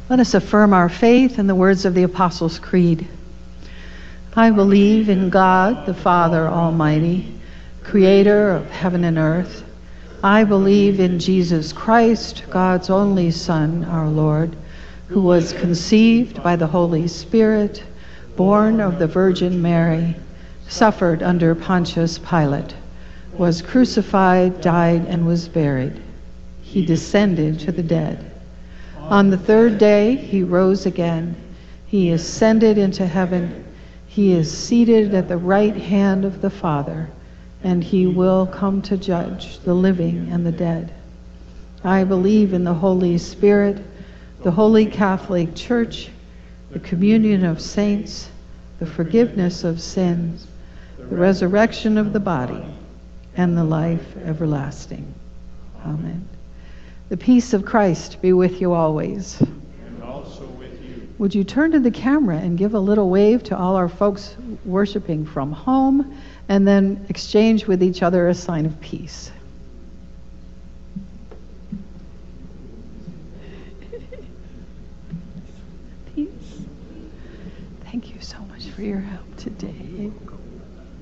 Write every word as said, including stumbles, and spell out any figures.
Let us affirm our faith in the words of the Apostles' Creed. I believe in God, the Father Almighty, creator of heaven and earth. I believe in Jesus Christ, God's only Son, our Lord, who was conceived by the Holy Spirit, born of the Virgin Mary, suffered under Pontius Pilate, was crucified, died, and was buried. He descended to the dead. On the third day, he rose again. He ascended into heaven. He is seated at the right hand of the Father, and he will come to judge the living and the dead. I believe in the Holy Spirit, the Holy Catholic Church, the communion of saints, the forgiveness of sins, the resurrection of the body, and the life everlasting. Amen. The peace of Christ be with you always. And also with you. Would you turn to the camera and give a little wave to all our folks worshiping from home, and then exchange with each other a sign of peace. Peace. Thank you so much for your help today.